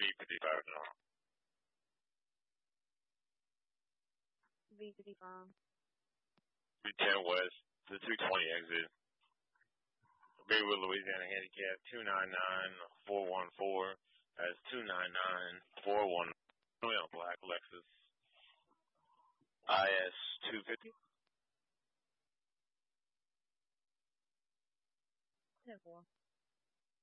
V55 now. V55. V10 West, the 220 exit. Baywood, Louisiana handicap 299414. That's 29941. Black Lexus IS 250. 10-4.